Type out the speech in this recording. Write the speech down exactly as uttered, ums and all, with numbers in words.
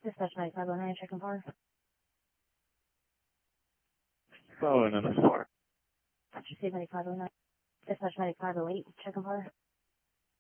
Dispatch ninety-five oh nine, checking for. Following on the floor. Receive ninety-five oh nine. Dispatch ninety-five oh eight, checking for.